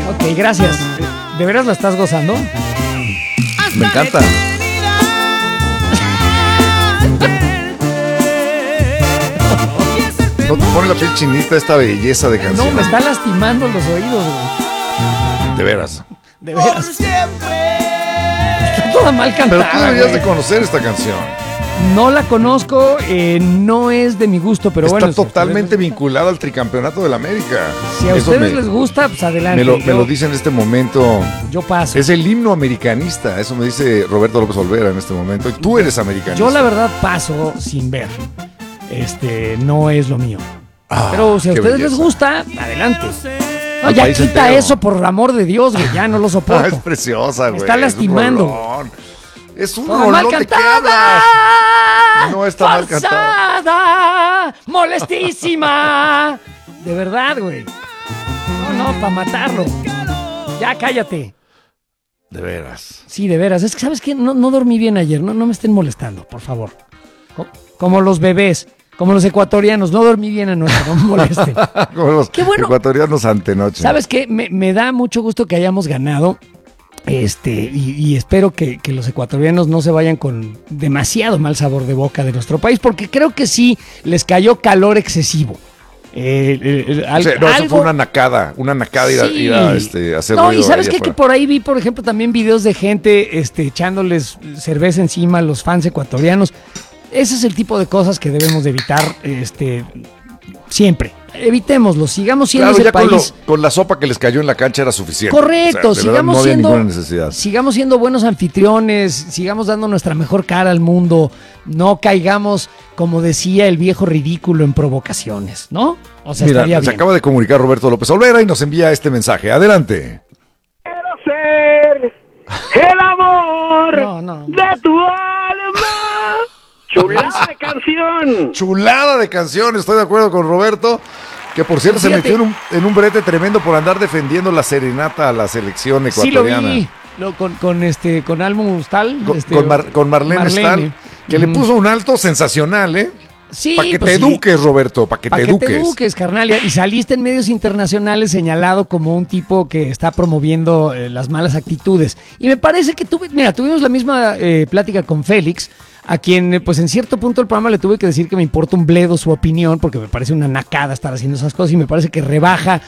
Ok, gracias. ¿De veras la estás gozando? Me encanta. ¿No te pone la piel chinita esta belleza de canción? No, me está lastimando los oídos, güey. De veras. De veras. Está toda mal Pero cantada, tú deberías güey. de conocer esta canción. No la conozco, no es de mi gusto, pero Está bueno. totalmente vinculada al tricampeonato de la América. Si a Eso ustedes les gusta, pues adelante. me lo dice en este momento. Yo paso. Es el himno americanista. Eso me dice Roberto López Olvera en este momento. Y tú eres americanista. Yo la verdad paso sin ver. No es lo mío. Pero si a qué ustedes les belleza. gusta, adelante. No, Al ya país quita entero. eso, por el amor de Dios, güey. Ya no lo Es soporto. preciosa, güey. está lastimando. Es un Toda rolón. mal ¿De qué cantada. hablas? No está mal cantada. Forzada, molestísima. De verdad, güey. No, para matarlo. Ya cállate. De veras. Sí, de veras. Es que, ¿sabes qué? No dormí bien ayer. No me estén molestando, por favor. Como los bebés, como los ecuatorianos. No dormí bien anoche, no me molesten. Como los Qué bueno. ecuatorianos antenoche. ¿Sabes qué? Me da mucho gusto que hayamos ganado. Y espero que los ecuatorianos no se vayan con demasiado mal sabor de boca de nuestro país, porque creo que sí les cayó calor excesivo. Eso fue una nacada ir a hacer No, ruido y sabes ahí qué, afuera. que por ahí vi, por ejemplo, también videos de gente echándoles cerveza encima a los fans ecuatorianos. Ese es el tipo de cosas que debemos de evitar siempre. Evitémoslo, sigamos siendo Claro, ese ya país. con la sopa que les cayó en la cancha era suficiente. Correcto, O sea, de verdad, sigamos no había siendo ninguna necesidad. sigamos siendo buenos anfitriones, sigamos dando nuestra mejor cara al mundo, no caigamos, como decía el viejo ridículo, en provocaciones, ¿no? O sea, Mira, estaría se bien. acaba de comunicar Roberto López Olvera y nos envía este mensaje. Adelante. Quiero ser el amor No. de tu alma. Chulada de canción. Chulada de canción, estoy de acuerdo con Roberto. Que por cierto se Fíjate. metió en un brete tremendo por andar defendiendo la serenata a la selección Sí lo ecuatoriana. vi, con Almo Stal. Con Marlene Stahl, que le puso un alto sensacional, ¿eh? Sí, Para que pues te sí. eduques, Roberto, para que Para te que te eduques. eduques, carnal. Y saliste en medios internacionales señalado como un tipo que está promoviendo las malas actitudes. Y me parece que tuvimos la misma plática con Félix, a quien pues en cierto punto del programa le tuve que decir que me importa un bledo su opinión, porque me parece una nacada estar haciendo esas cosas y me parece que rebaja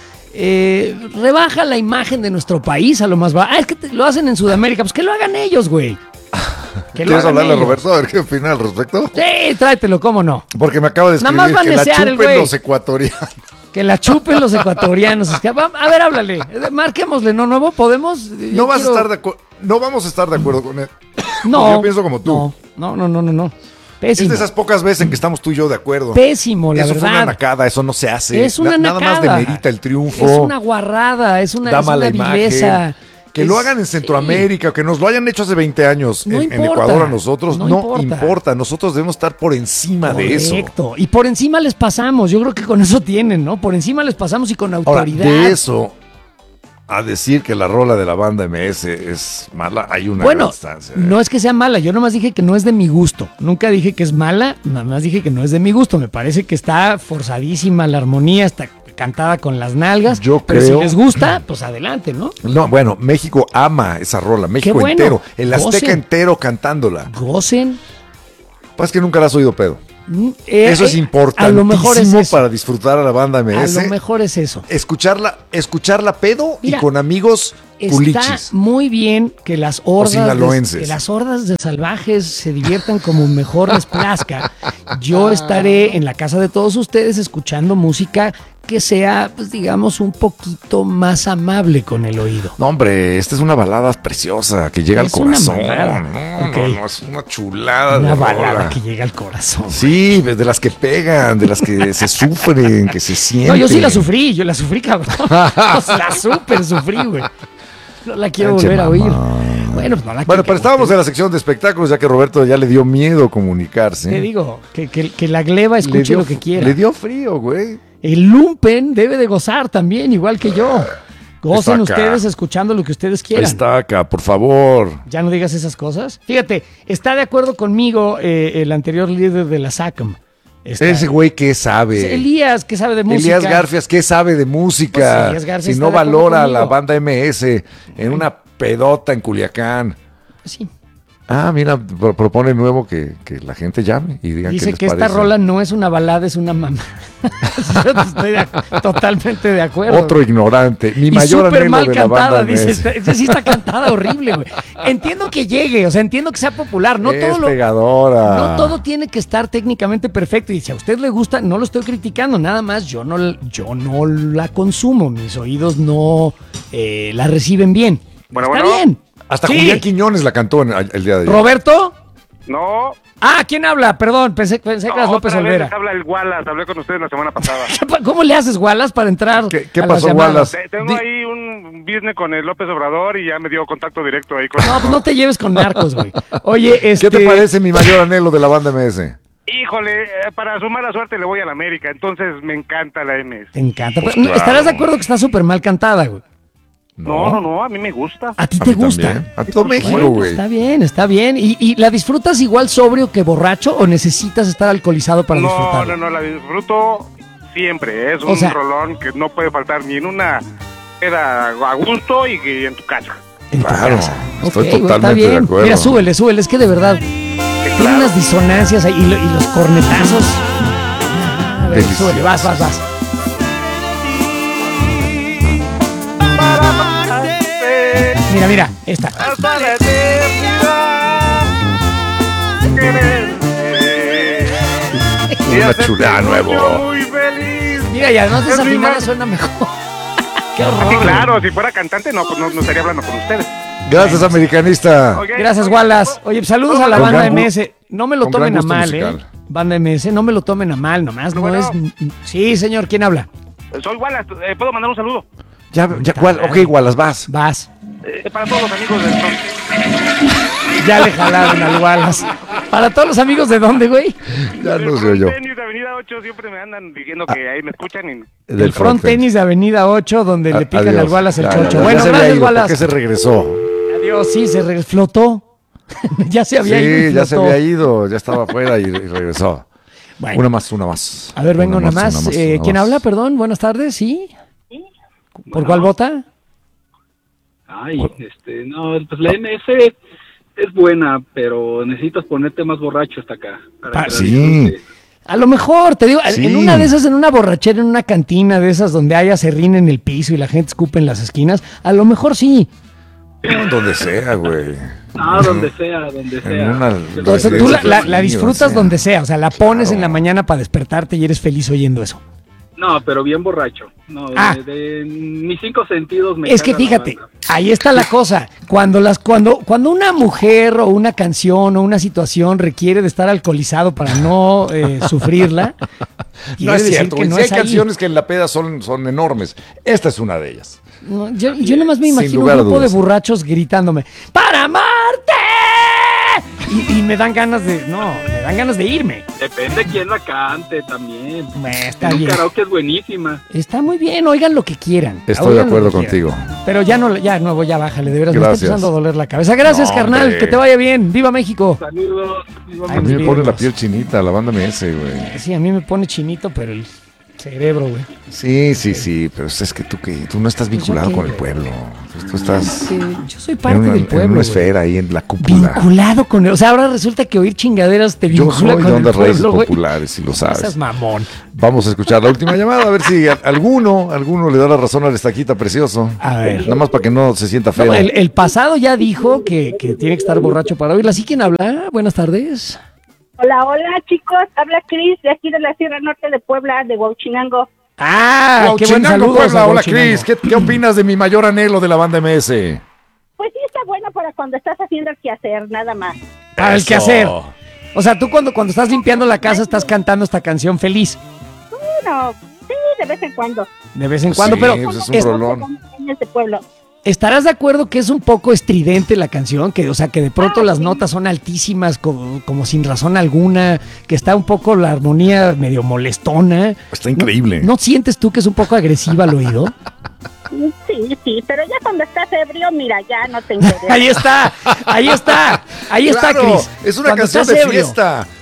la imagen de nuestro país a lo más bajo. Es que lo hacen en Sudamérica, pues que lo hagan ellos, güey. Que lo ¿Quieres hagan hablarle a ellos. Roberto a ver qué opina al respecto? Sí, tráetelo, cómo no. Porque me acaba de Nada más escribir va a que la necear el chupen güey. los ecuatorianos. Que la chupen los ecuatorianos. Es que, a ver, háblale. Marquémosle, ¿no? ¿Nuevo? ¿Podemos? No vamos a estar de acuerdo con él. No. Yo pienso como tú. No. Es Pésimo. de esas pocas veces en que estamos tú y yo de acuerdo. Pésimo, la Eso verdad. fue una nacada, eso no se hace. Es una Nada más nacada. demerita el triunfo. Es una guarrada, es una da mala vileza. imagen. Que lo hagan en Centroamérica, que nos lo hayan hecho hace 20 años No en importa. Ecuador a nosotros, No no importa. importa. Nosotros debemos estar por encima de eso. Correcto. Y por encima les pasamos. Yo creo que con eso tienen, ¿no? Por encima les pasamos y con Ahora, autoridad. de eso a decir que la rola de la banda MS es mala, hay una gran Bueno, distancia. no es que sea mala, yo nomás dije que no es de mi gusto. Nunca dije que es mala, nada más dije que no es de mi gusto. Me parece que está forzadísima la armonía, está cantada con las nalgas. Yo pero creo- si les gusta, pues adelante, ¿no? No, bueno, México ama esa rola, México bueno. entero, el Azteca Gocen. entero cantándola. Gocen. Pues que nunca la has oído, pedo. Eso es A importantísimo lo mejor es eso. para disfrutar a la banda A MS. lo mejor es eso. Escucharla pedo Mira, y con amigos Está culichis. muy bien que las hordas sinaloenses. de salvajes se diviertan como mejor les plazca. Yo estaré en la casa de todos ustedes escuchando música que sea, pues digamos, un poquito más amable con el oído. No, hombre, esta es una balada preciosa que llega Es al una corazón. balada. No, Ok. no, es una chulada Una de balada rola. que llega al corazón. Sí, de las que pegan, de las que se sufren, que se sienten. No, yo sí yo la sufrí, cabrón. La súper sufrí, güey. No la quiero Pinche volver a oír. mamón. Bueno, pues no la Bueno, que- pero estábamos en la sección de espectáculos, ya que Roberto ya le dio miedo comunicarse. Te digo, que la gleba escuche lo que quiera. Le dio frío, güey. El lumpen debe de gozar también, igual que yo. Gocen Está acá. ustedes escuchando lo que ustedes quieran. Está acá, por favor. Ya no digas esas cosas. Fíjate, está de acuerdo conmigo el anterior líder de la SACM. Ese güey, ¿qué sabe? Elías, ¿qué sabe de música? Elías Garfias, ¿qué sabe de música? Pues Elías Garfias si está no de acuerdo valora a la conmigo. banda MS en una pedota en Culiacán. Sí. Mira, propone nuevo que la gente llame y diga Dice qué les que esta parece. rola no es una balada, es una mamá. Yo estoy totalmente de acuerdo. Otro ignorante. Mi Y mayor súper anhelo mal de la cantada, banda dice. MS. Esta sí está cantada horrible, güey. Entiendo que llegue, o sea, entiendo que sea popular. No Es todo pegadora. No todo tiene que estar técnicamente perfecto. Y si a usted le gusta, no lo estoy criticando. Nada más, yo no la consumo. Mis oídos no la reciben bien. Bueno, Está bueno. bien. Hasta Sí. Julián Quiñones la cantó el día de ayer. ¿Roberto? No. ¿Quién habla? Perdón, pensé que eras López Otra vez Olvera. les habla el Wallace. Hablé con ustedes la semana pasada. ¿Cómo le haces, Wallace, para entrar? ¿Qué a las pasó, llamadas? Wallace? Tengo ahí un business con el López Obrador y ya me dio contacto directo ahí con No, pues no te lleves con narcos, güey. Oye, ¿Qué te parece mi mayor anhelo de la banda MS? Híjole, para su mala suerte le voy a la América, entonces me encanta la MS. Te encanta. Pues Pero, claro. ¿estarás de acuerdo que está súper mal cantada, güey? No, a mí me gusta. ¿A ti A te mí gusta? también. A todo México, Bueno, güey. está bien, está bien. ¿Y la disfrutas igual sobrio que borracho o necesitas estar alcoholizado para disfrutarla? No, la disfruto siempre. Es O un sea- rolón que no puede faltar ni en una queda a gusto y en tu casa. En tu Claro, casa. estoy Ok, güey, totalmente está bien. de acuerdo. Mira, súbele. Es que de verdad tiene claro. unas disonancias ahí y los cornetazos. A ver, Delicioso. súbele, vas. Mira, esta. Hasta la eternidad, quererte. Y Una hacerte chulada un nuevo. yo muy feliz. Mira, y además Es mi desafinada madre. suena mejor. Qué Sí, horror. claro, si fuera cantante, no, pues no estaría hablando con ustedes. Gracias, americanista. Oye, Gracias, oye, Wallace. Oye, saludos a la Con banda gran gu- MS. No me lo con tomen gran a gusto mal, musical. Banda MS, no me lo tomen a mal, nomás. No Bueno. es. Sí, señor, ¿quién habla? Soy Wallace, ¿puedo mandar un saludo? Ok, Wallace, vas. Vas. Para todos los amigos del front. Ya le jalaron al Wallace. Para todos los amigos de dónde, güey. Ya Del no sé Front yo. Tenis de Avenida 8 siempre me andan diciendo que ahí me escuchan y... Del Front Tenis de Avenida 8, donde le pican al Wallace el chocho. Bueno, ya se había gracias, ido. ¿Por qué Wallace. se regresó? Adiós, sí, se flotó. Ya se había ido. y Sí, ya se flotó. había ido. Ya estaba afuera y regresó. Bueno. Una más. A ver, venga una más. una ¿Quién más. habla? Perdón, buenas tardes, ¿sí? ¿Por cuál vota? Ay, no, pues la MS es buena, pero necesitas ponerte más borracho hasta acá. para que la sí. disfrutes. A lo mejor, te digo, Sí. en una de esas, en una borrachera, en una cantina de esas donde haya serrín en el piso y la gente escupe en las esquinas, a lo mejor sí. No, donde sea, güey. No, donde sea. En una Pero- O sea, tú la residencia, disfrutas sí. donde sea, o sea, la pones Claro. en la mañana para despertarte y eres feliz oyendo eso. No, pero bien borracho. No, Ah. de mis 5 sentidos me Es que caga la fíjate, banda. ahí está la cosa. Cuando una mujer o una canción o una situación requiere de estar alcoholizado para no sufrirla, No quiere es decir cierto, que güey. no Sí hay es ahí. canciones que en la peda son enormes. Esta es una de ellas. No, yo nomás me Sin imagino un lugar a grupo de dudas. borrachos gritándome ¡Para amarte! Y me dan ganas de irme. Depende quién la cante también. Está En un bien. karaoke es buenísima. Está muy bien, oigan lo que quieran. Estoy de Oigan lo acuerdo que quieran. contigo. Pero ya ya bájale, de veras, me Gracias. está empezando a doler la cabeza. Gracias, No, carnal, hombre. que te vaya bien. ¡Viva México! Saludos. A mí me pone la piel chinita, la banda MS, güey. Sí, a mí me pone chinito, pero el cerebro, güey. Sí, pero es que tú no estás vinculado qué, con el güey? pueblo. Tú estás Yo soy parte en del pueblo. una güey. esfera ahí en la cúpula. Vinculado con él. O sea, ahora resulta que oír chingaderas te Yo vincula soy con de el ondas raíces pueblo, güey. populares, si lo Esas sabes. mamón. Vamos a escuchar la última llamada, a ver si alguno le da la razón al estaquita precioso. A ver. Nada más para que no se sienta feo. No, el pasado ya dijo que tiene que estar borracho para oírla. ¿Así quién habla? Buenas tardes. Hola chicos, habla Cris de aquí de la Sierra Norte de Puebla, de Huauchinango. Ah, qué buen Huachinango, saludo. Puebla. Hola, Cris. ¿Qué opinas de mi mayor anhelo de la banda MS? Pues sí está bueno para cuando estás haciendo el quehacer, nada más. Para el Eso. quehacer. O sea, tú cuando estás limpiando la casa estás cantando esta canción feliz. Bueno, sí, de vez en cuando. De vez en Pues cuando, sí, pero pues es un rolón. En este pueblo. ¿estarás de acuerdo que es un poco estridente la canción? Que, o sea, que de pronto las notas son altísimas, como sin razón alguna, que está un poco la armonía medio molestona. Está increíble. ¿No sientes tú que es un poco agresiva al oído? Sí, pero ya cuando estás ebrio, mira, ya no te interesa. Ahí está, Claro, Cris. es una Cuando canción estás de ebrio. fiesta.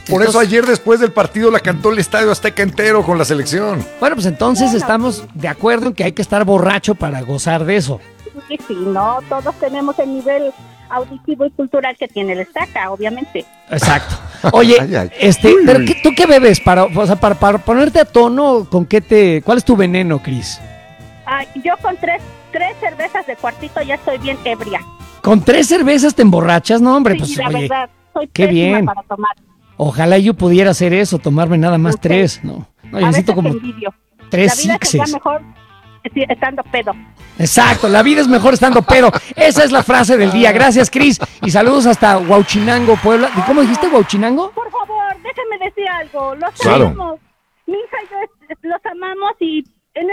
Por eso ayer después del partido la cantó el Estadio Azteca entero con la selección. Bueno, pues entonces estamos de acuerdo en que hay que estar borracho para gozar de eso. Sí, no, todos tenemos el nivel auditivo y cultural que tiene el Estaca, obviamente. Exacto. Oye, Ay. pero ¿tú qué bebes? Para ponerte a tono, ¿cuál es tu veneno, Cris? Yo con tres cervezas de cuartito ya estoy bien ebria. ¿Con 3 cervezas te emborrachas? No, hombre, Sí, pues la oye, verdad, soy qué pésima bien. para tomar. Ojalá yo pudiera hacer eso, tomarme nada más Ok. 3, ¿no? No, yo A necesito veces como envidio. 3 La vida sería sixes. mejor estando pedo. Exacto, la vida es mejor estando pedo. Esa es la frase del día. Gracias, Cris. Y saludos hasta Huauchinango, Puebla. ¿Y cómo dijiste, Huauchinango? Por favor, déjenme decir algo. Los Claro. amamos. Mi hija y yo los amamos y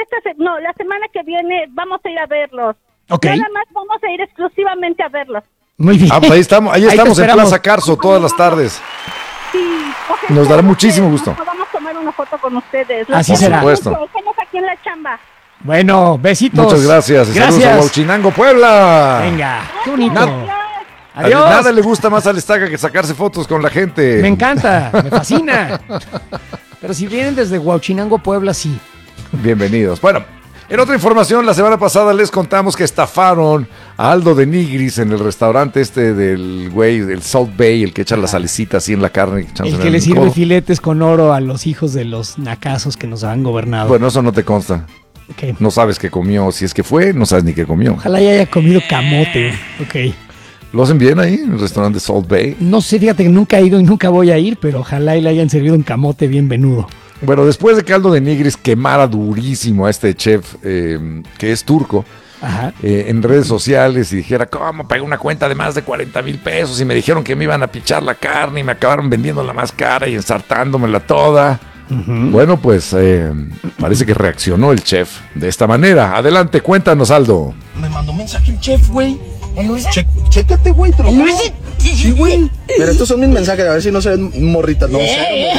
la semana que viene vamos a ir a verlos. Ok. Nada más vamos a ir exclusivamente a verlos. Muy bien. Pues ahí estamos te en esperamos. Plaza Carso todas las tardes. Sí, ojalá Nos dará que muchísimo gusto. Vamos a tomar una foto con ustedes. Así Los será. quiero Por supuesto. mucho. Estamos aquí en la chamba. Bueno, besitos. Muchas gracias. Y saludos a Gracias. Huauchinango, Puebla. Venga, qué bonito. Adiós. Adiós. Nada le gusta más al Estaca que sacarse fotos con la gente. Me encanta, me fascina. Pero si vienen desde Huauchinango, Puebla, sí. Bienvenidos. Bueno, en otra información, la semana pasada les contamos que estafaron a Aldo de Nigris en el restaurante del güey, el Salt Bay, el que echa la salecita así en la carne. El que le sirve filetes con oro a los hijos de los nacazos que nos han gobernado. Bueno, eso no te consta. Ok. No sabes qué comió. Si es que fue, no sabes ni qué comió. Ojalá ya haya comido camote. Ok. ¿Lo hacen bien ahí en el restaurante Salt Bay? No sé, fíjate que nunca he ido y nunca voy a ir, pero ojalá y le hayan servido un camote bien venudo. Bueno, después de que Aldo de Nigris quemara durísimo a este chef que es turco, Ajá. en redes sociales y dijera, ¿cómo pagué una cuenta de más de 40,000 pesos? Y me dijeron que me iban a pichar la carne y me acabaron vendiéndola más cara y ensartándomela toda. Bueno, pues parece que reaccionó el chef de esta manera. Adelante, cuéntanos, Aldo. Me mandó un mensaje el chef, güey. Chécate, güey, te lo juro. Sí, güey. Mira, estos son mis mensajes, a ver si no se ven morritas. No,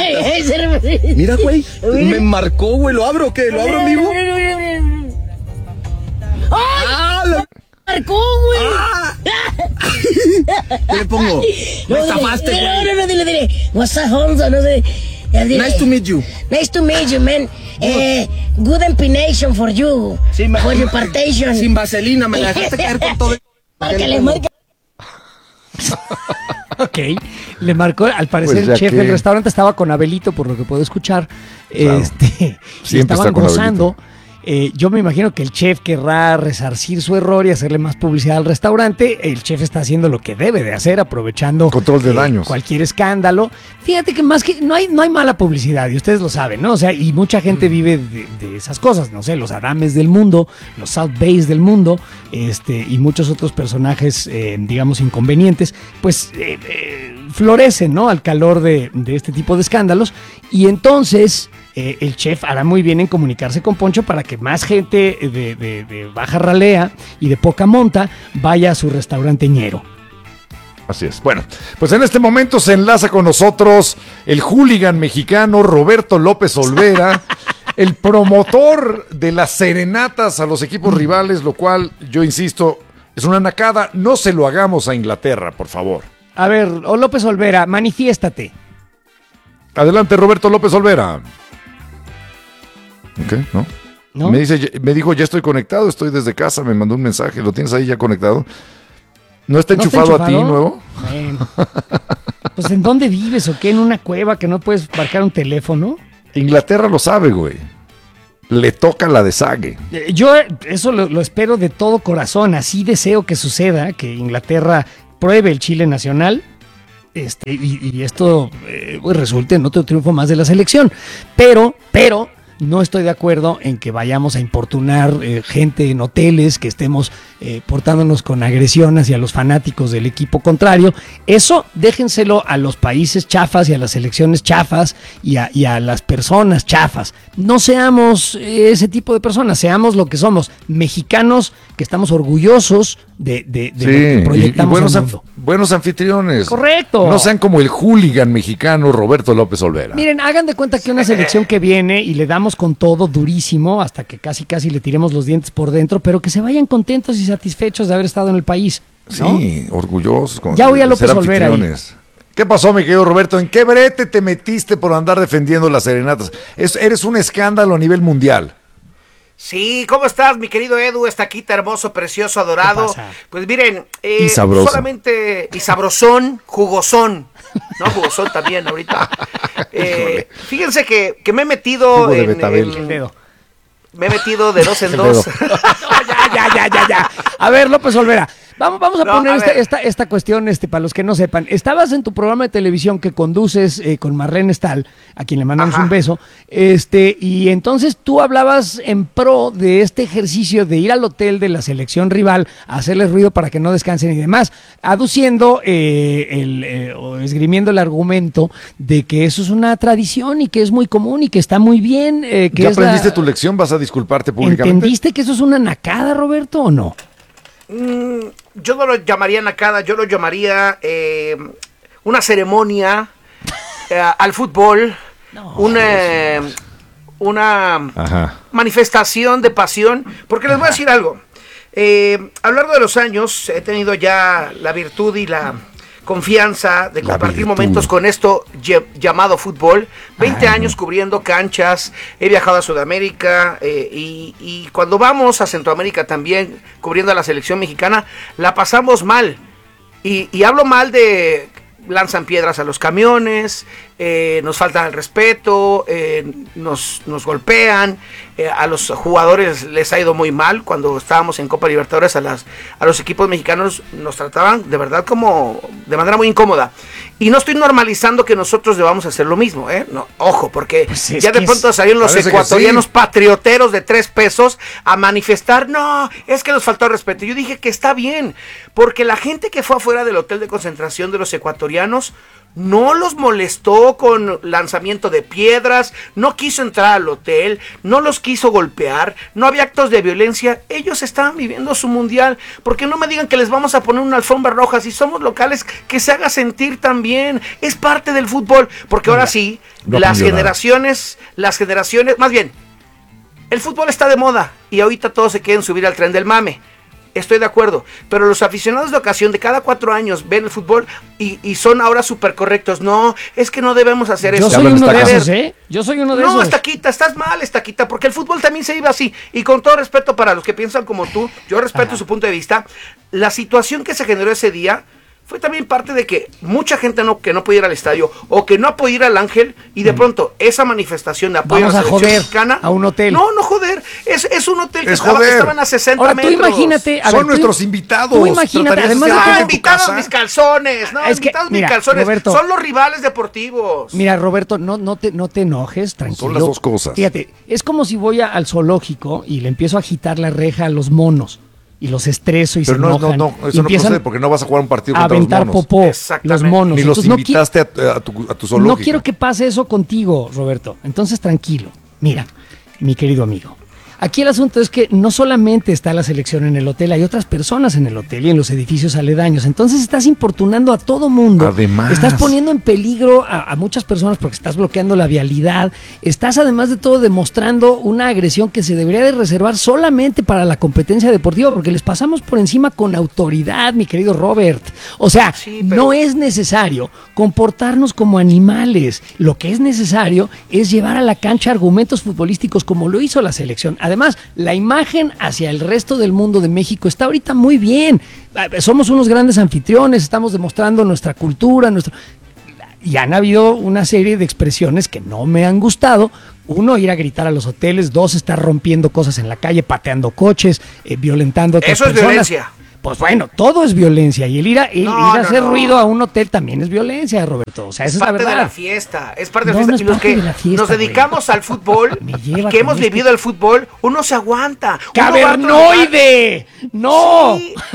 sé. Mira, güey. Me marcó, güey. ¿Lo abro o qué? ¿Lo abro en vivo? ¡Ah! Marcó, güey. ¿Qué le pongo? Me estafaste, güey. No, dile. What's up, Holmes? No sé. Nice to meet you. Nice to meet you, man. Good empination for you. Sí, for your partation. Sin vaselina, me la dejaste caer con todo. Márcale. Ok, le marcó, al parecer Pues ya el chef que- del restaurante estaba con Abelito, por lo que puedo escuchar. Claro. Y Siempre estaban está con gozando. Yo me imagino que el chef querrá resarcir su error y hacerle más publicidad al restaurante. El chef está haciendo lo que debe de hacer, aprovechando Control de daños. cualquier escándalo. Fíjate que más que no hay mala publicidad, y ustedes lo saben, ¿no? O sea, y mucha gente vive de esas cosas, no sé, los Adames del mundo, los South Bays del mundo, y muchos otros personajes, digamos, inconvenientes, pues florecen, ¿no? Al calor de este tipo de escándalos. Y entonces el chef hará muy bien en comunicarse con Poncho para que más gente de baja ralea y de poca monta vaya a su restaurante ñero. Así es. Bueno, pues en este momento se enlaza con nosotros el hooligan mexicano Roberto López Olvera, el promotor de las serenatas a los equipos rivales, lo cual, yo insisto, es una nacada. No se lo hagamos a Inglaterra, por favor. A ver, López Olvera, manifiéstate. Adelante, Roberto López Olvera. Ok, ¿no? ¿No? Me dijo, ya estoy conectado, estoy desde casa, me mandó un mensaje, ¿lo tienes ahí ya conectado? ¿No está ¿No está enchufado a ti, enchufado? nuevo? Bueno. Pues ¿en dónde vives o qué? ¿En una cueva que no puedes marcar un teléfono? Inglaterra lo sabe, güey. Le toca la de Sague. Yo eso lo espero de todo corazón. Así deseo que suceda, que Inglaterra pruebe el Chile nacional. Y esto pues resulte en otro triunfo más de la selección. Pero no estoy de acuerdo en que vayamos a importunar gente en hoteles, que estemos portándonos con agresión hacia los fanáticos del equipo contrario. Eso déjenselo a los países chafas y a las selecciones chafas y a las personas chafas. No seamos ese tipo de personas, seamos lo que somos, mexicanos que estamos orgullosos de lo que proyectamos buenos, al mundo. buenos anfitriones. Correcto. No sean como el hooligan mexicano Roberto López Olvera. Miren, hagan de cuenta que una selección que viene y le damos con todo durísimo hasta que casi le tiremos los dientes por dentro, pero que se vayan contentos y satisfechos de haber estado en el país, ¿no? Sí, orgullosos. Ya voy a de López ser Olvera ahí. anfitriones. ¿Qué pasó, mi querido Roberto? ¿En qué brete te metiste por andar defendiendo las serenatas? Eres un escándalo a nivel mundial. Sí, ¿cómo estás, mi querido Edu? Estaquita hermoso, precioso, adorado. Pues miren, y sabroso. Solamente, y sabrosón, jugosón. No, jugosón también ahorita. Fíjense que me he metido me he metido de dos en dos. Ya. A ver, López Olvera, vamos a poner esta cuestión, para los que no sepan. Estabas en tu programa de televisión que conduces con Marlene Stahl, a quien le mandamos un beso, y entonces tú hablabas en pro de este ejercicio de ir al hotel de la selección rival a hacerles ruido para que no descansen y demás, aduciendo o esgrimiendo el argumento de que eso es una tradición y que es muy común y que está muy bien. ¿Ya aprendiste tu lección? ¿Vas a disculparte públicamente? ¿Entendiste que eso es una nacada, Roberto, o no? Yo no lo llamaría nacada, yo lo llamaría una ceremonia al fútbol, una manifestación de pasión, porque les voy a decir algo. A lo largo de los años he tenido ya la virtud y la confianza de compartir momentos con esto llamado fútbol. 20 años cubriendo canchas, he viajado a Sudamérica y cuando vamos a Centroamérica también cubriendo a la selección mexicana, la pasamos mal. Y hablo mal de lanzan piedras a los camiones, nos faltan el respeto, nos golpean, a los jugadores les ha ido muy mal. Cuando estábamos en Copa Libertadores a los equipos mexicanos nos trataban de verdad de manera muy incómoda. Y no estoy normalizando que nosotros debamos hacer lo mismo, no, ojo, porque pues ya de pronto salieron los ecuatorianos patrioteros de 3 pesos a manifestar, no, es que nos faltó el respeto. Yo dije que está bien, porque la gente que fue afuera del hotel de concentración de los ecuatorianos no los molestó con lanzamiento de piedras, no quiso entrar al hotel, no los quiso golpear, no había actos de violencia. Ellos estaban viviendo su mundial. Porque no me digan que les vamos a poner una alfombra roja. Si somos locales, que se haga sentir también. Es parte del fútbol. Porque ahora sí, las generaciones, más bien, el fútbol está de moda y ahorita todos se quieren subir al tren del mame. Estoy de acuerdo, pero los aficionados de ocasión de cada 4 años ven el fútbol y son ahora súper correctos. No, es que no debemos hacer eso. Yo soy uno de esos, ¿eh? Yo soy uno de esos. No, Estaquita, estás mal, Estaquita, porque el fútbol también se iba así. Y con todo respeto para los que piensan como tú, yo respeto su punto de vista. La situación que se generó ese día fue también parte de que mucha gente que no podía ir al estadio o que no podía ir al Ángel y de pronto esa manifestación de apoyo a la selección mexicana. A un hotel. No joder, es un hotel que estaban a 60 Ahora, metros. Tú imagínate, son nuestros invitados. Tú imagínate, además de invitados mis calzones, mis calzones, Roberto, son los rivales deportivos. Mira, Roberto, no te enojes, tranquilo. Son las dos cosas. Fíjate, es como si voy al zoológico y le empiezo a agitar la reja a los monos. Y los estreso y pero se enojan. No, eso no procede porque no vas a jugar un partido contra los monos. A aventar popó, los monos. Ni los invitaste a tu zoológico. No quiero que pase eso contigo, Roberto. Entonces, tranquilo. Mira, mi querido amigo, aquí el asunto es que no solamente está la selección en el hotel, hay otras personas en el hotel y en los edificios aledaños. Entonces estás importunando a todo mundo. Además, estás poniendo en peligro a muchas personas porque estás bloqueando la vialidad. Estás además de todo demostrando una agresión que se debería de reservar solamente para la competencia deportiva, porque les pasamos por encima con autoridad, mi querido Robert. O sea, no es necesario comportarnos como animales. Lo que es necesario es llevar a la cancha argumentos futbolísticos como lo hizo la selección. Además, la imagen hacia el resto del mundo de México está ahorita muy bien. Somos unos grandes anfitriones, estamos demostrando nuestra cultura, y han habido una serie de expresiones que no me han gustado. 1, ir a gritar a los hoteles. 2, estar rompiendo cosas en la calle, pateando coches, violentando a otras personas. Eso es violencia. Pues bueno, todo es violencia y el ir a hacer ruido a un hotel también es violencia, Roberto. O sea, esa es la verdad. Es parte de la fiesta, es parte de la fiesta. Y los que nos dedicamos al fútbol, que hemos vivido el fútbol, uno se aguanta. ¡Cavernoide! ¡No!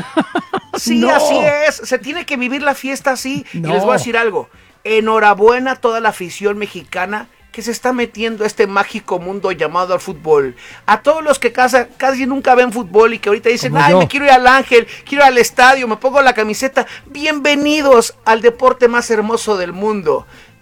Sí, no. Así es. Se tiene que vivir la fiesta así. No. Y les voy a decir algo. Enhorabuena a toda la afición mexicana que se está metiendo a este mágico mundo llamado al fútbol. A todos los que casi nunca ven fútbol y que ahorita dicen, me quiero ir al Ángel, quiero ir al estadio, me pongo la camiseta. Bienvenidos al deporte más hermoso del mundo.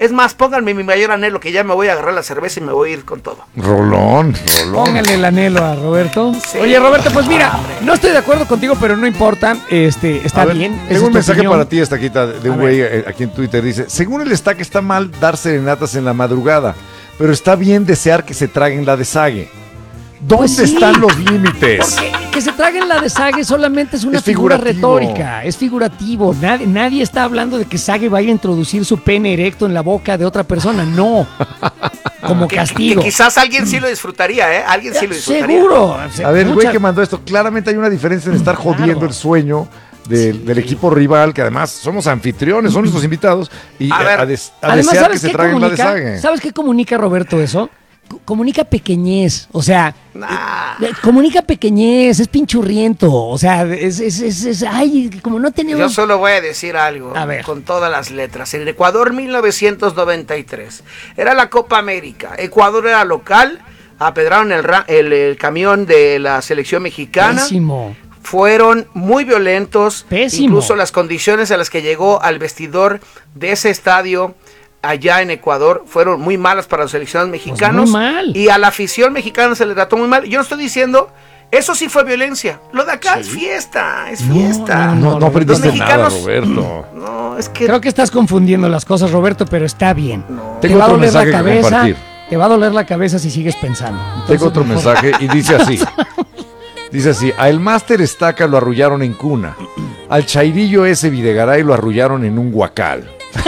Es más, pónganme mi mayor anhelo, que ya me voy a agarrar la cerveza y me voy a ir con todo. Rolón. Póngale el anhelo a Roberto. Sí. Oye, Roberto, pues mira, no estoy de acuerdo contigo, pero no importa. Está A ver, bien. Tengo un mensaje para ti, Estaquita, de un güey aquí en Twitter. Dice, según el Estaque está mal dar serenatas en la madrugada, pero está bien desear que se traguen la desague. ¿Dónde Pues sí. están los límites? Porque que se traguen la de Sage solamente es una Es figura figurativo. retórica, es figurativo. Nadie está hablando de que Sage vaya a introducir su pene erecto en la boca de otra persona, no. Como castigo. Que quizás alguien sí lo disfrutaría, ¿eh? Alguien sí lo disfrutaría. Seguro. A ver, el güey que mandó esto, claramente hay una diferencia en estar jodiendo el sueño del equipo rival, que además somos anfitriones, son nuestros invitados, y A ver. a Además, desear que ¿sabes se qué traguen la comunica? desague. ¿Sabes qué comunica, Roberto, eso? Comunica pequeñez, o sea, Nah. comunica pequeñez, es pinchurriento, o sea, ay, como no Yo tenemos... solo voy a decir algo, A ver. con todas las letras. En Ecuador 1993 era la Copa América. Ecuador era local, apedraron el camión de la selección mexicana. Pésimo. Fueron muy violentos. Pésimo. Incluso las condiciones a las que llegó al vestidor de ese estadio allá en Ecuador fueron muy malas para los seleccionados mexicanos. muy mal. Y a la afición mexicana se le trató muy mal. Yo no estoy diciendo, eso sí fue violencia. Lo de acá es fiesta, es fiesta. No aprendiste Los nada, mexicanos- Roberto. No, es que Creo que estás confundiendo las cosas, Roberto, pero está bien. Te Tengo va a otro doler la mensaje que cabeza, compartir. te va a doler la cabeza si sigues pensando. Entonces, Tengo otro mejor- mensaje y dice así. Dice así, a el Máster Estaca lo arrullaron en cuna, al Chairillo ese Videgaray lo arrullaron en un guacal.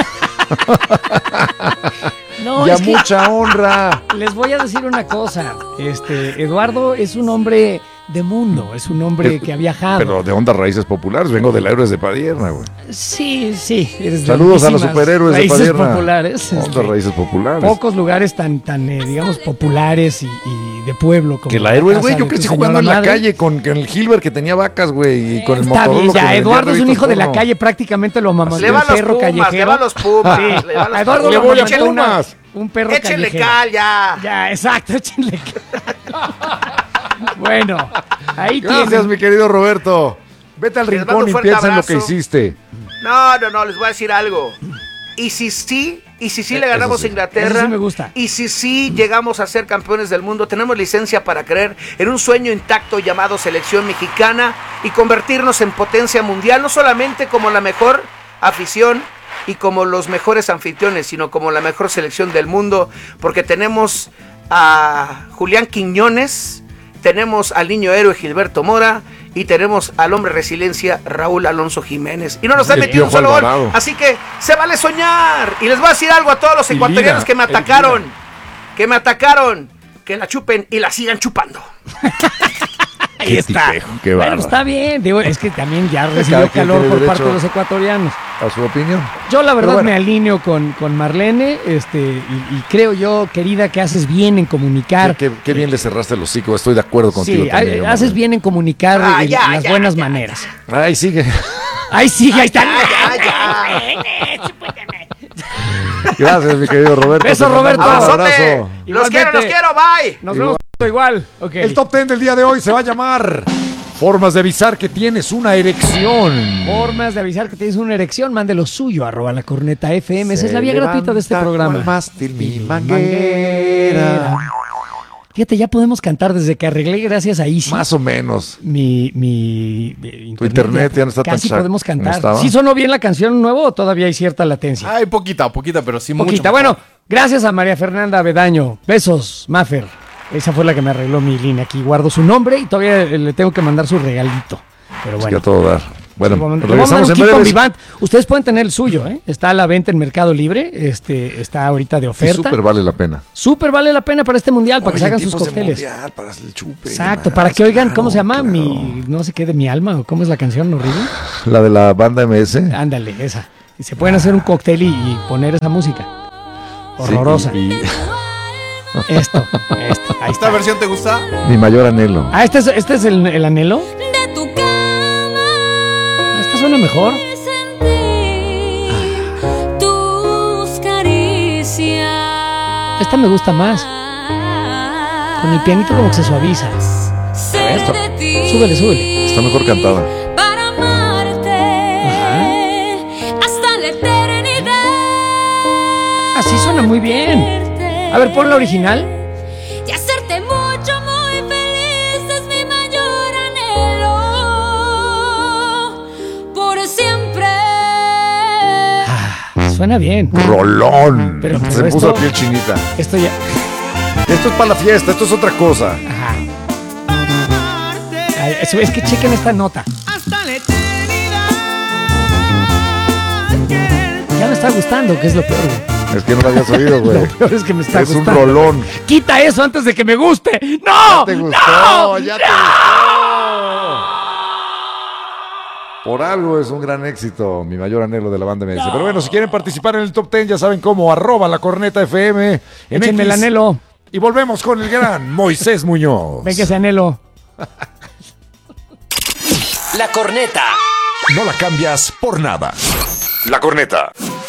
No, Y a es que mucha honra. les voy a decir una cosa. Eduardo es un hombre de mundo, es un hombre que ha viajado. Pero de ondas raíces populares, vengo del Héroes de Padierna, güey. Sí. eres de Saludos a los muchísimas superhéroes de raíces Padierna. populares. Ondas raíces populares. Pocos lugares tan digamos, populares y de pueblo como Que la Héroes, casa güey, yo de tu crecí señora jugando en la madre. calle con el Gilbert que tenía vacas, güey, y con el Está Motorola. bien, que ya, vendía Eduardo es un revistas hijo de la porno. calle, prácticamente lo mamó le va a un los perro Pumas, callejero. le va a los Pumas. Sí. le va a los A Eduardo Pumas. Le lo voy a amamantó Pumas. un perro Échenle callejero. cal, ya. Ya, exacto, échenle cal. Bueno, ahí Gracias, tienes. mi querido Roberto. Vete al Les mando rincón un y fuerte piensa en lo que abrazo. hiciste. No, les voy a decir algo. Y si sí le ganamos sí. a Inglaterra, Eso sí me gusta. y si sí llegamos a ser campeones del mundo, tenemos licencia para creer en un sueño intacto llamado selección mexicana y convertirnos en potencia mundial, no solamente como la mejor afición y como los mejores anfitriones, sino como la mejor selección del mundo, porque tenemos a Julián Quiñones, tenemos al niño héroe Gilberto Mora y tenemos al hombre resiliencia Raúl Alonso Jiménez. Y no nos han El metido un Piojo solo gol. Alvarado. Así que se vale soñar. Y les voy a decir algo a todos los Y ecuatorianos Lina, que me el atacaron. Lina. Que me atacaron. Que la chupen y la sigan chupando. Ahí está. tipejo, qué Bueno, bárbaro. está bien. Digo, es que también ya Cada recibió quien calor tiene por derecho parte de los ecuatorianos. A su opinión. Yo la verdad Pero bueno. me alineo con Marlene, y creo yo, querida, que haces bien en comunicar. Qué bien le cerraste el hocico, estoy de acuerdo contigo Sí, también. haces bien en comunicar Ya, las ya, buenas ya, maneras. Ay, sigue. Ay, sí, ahí está. Gracias, mi querido Roberto. Beso, Te mandamos Roberto. Un Abrazote. abrazo. Los Igualmente. quiero, bye. Nos vemos igual. Ok. El top 10 del día de hoy se va a llamar Formas de avisar que tienes una erección. Formas de avisar que tienes una erección, mande lo suyo, @lacorneta.fm. Esa es la vía Se gratuita de este levanta programa. cual mástil mi manguera. Fíjate, ya podemos cantar desde que arreglé, gracias a Easy. Más o menos. Mi Tu internet ya no está tan casi chac- podemos ¿no cantar. estaba? ¿Sí sonó bien la canción nuevo o todavía hay cierta latencia? Ay, poquita, pero sí mucho. Poquita. Bueno, gracias a María Fernanda Bedaño. Besos, Mafer. Esa fue la que me arregló mi línea. Aquí guardo su nombre y todavía le tengo que mandar su regalito. Pero Es que bueno. a todo dar. Bueno, Le vamos a mandar regresamos un en kit con breves. Vivant. Ustedes pueden tener el suyo, ¿eh? Está a la venta en Mercado Libre. Está ahorita de Sí, oferta. súper vale la pena. Súper vale la pena para este mundial, para que se Oye, hagan sus tiempos de cócteles. mundial, para el chupe, Exacto, más, para que oigan, claro, ¿cómo se llama? claro. Mi, no sé qué, de mi alma, o cómo es la canción horrible. La de la banda MS. Ándale, esa. Y se pueden hacer un cóctel y poner esa música. Horrorosa. Sí, y Esto. Ahí ¿Esta está. versión te gusta? mi mayor anhelo. Ah, ¿este es el anhelo? Ah, esta suena mejor. Esta me gusta más. Con el pianito como que se suaviza. Súbele. Está mejor cantada. Ah, sí suena muy bien. A ver, pon la original. Y hacerte mucho, muy feliz es mi mayor anhelo. Por siempre. Suena bien. Rolón. Pero se puso esto- la piel chinita. Esto ya. Esto es para la fiesta, esto es otra cosa. Ajá. Ay, eso, es que chequen esta nota. Ya me está gustando, que es lo peor, güey. Es que no lo habías oído, güey. Lo peor es que me está Es gustando. un rolón. Quita eso antes de que me guste. ¡No! Ya te gustó, ¡No! ya te gustó. Por algo es un gran éxito, mi mayor anhelo de la banda MS. Pero bueno, si quieren participar en el Top 10, ya saben cómo, @lacornetafm en Échenme el X. anhelo. Y volvemos con el gran Moisés Muñoz. Venga ese anhelo. La corneta. No la cambias por nada. La corneta.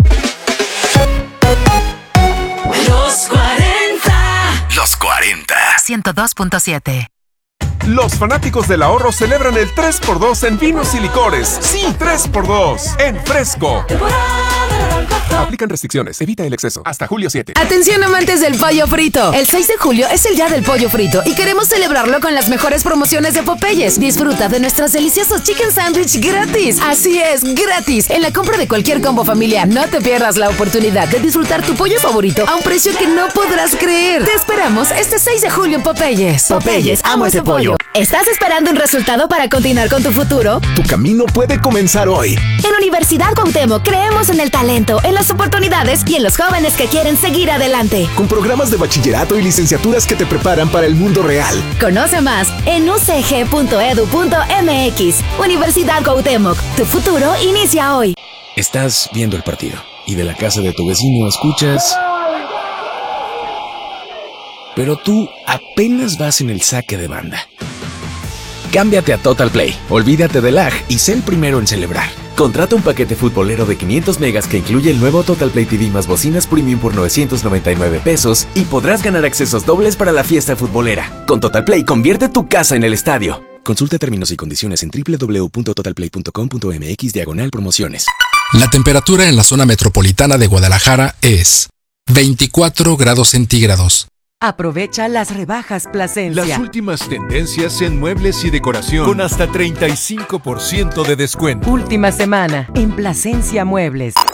Los 40. Los 40. 102.7. Los fanáticos del ahorro celebran el 3x2 en vinos y licores. Sí, 3x2 en Fresco. Aplican restricciones, evita el exceso. Hasta julio 7. Atención amantes del pollo frito. El 6 de julio es el día del pollo frito y queremos celebrarlo con las mejores promociones de Popeyes. Disfruta de nuestros deliciosos chicken sandwich gratis. Así es, gratis. En la compra de cualquier combo familiar, no te pierdas la oportunidad de disfrutar tu pollo favorito a un precio que no podrás creer. Te esperamos este 6 de julio en Popeyes. Popeyes, amo ese pollo. ¿Estás esperando un resultado para continuar con tu futuro? Tu camino puede comenzar hoy. En Universidad Cuauhtémoc creemos en el talento, en las oportunidades y en los jóvenes que quieren seguir adelante. Con programas de bachillerato y licenciaturas que te preparan para el mundo real. Conoce más en ucg.edu.mx. Universidad Cuauhtémoc, tu futuro inicia hoy. Estás viendo el partido y de la casa de tu vecino escuchas... Pero tú apenas vas en el saque de banda. Cámbiate a Total Play, olvídate del lag y sé el primero en celebrar. Contrata un paquete futbolero de 500 megas que incluye el nuevo Total Play TV más bocinas premium por 999 pesos y podrás ganar accesos dobles para la fiesta futbolera. Con Total Play, convierte tu casa en el estadio. Consulta términos y condiciones en www.totalplay.com.mx/promociones. La temperatura en la zona metropolitana de Guadalajara es 24 grados centígrados. Aprovecha las rebajas Plasencia. Las últimas tendencias en muebles y decoración con hasta 35% de descuento. Última semana en Plasencia Muebles.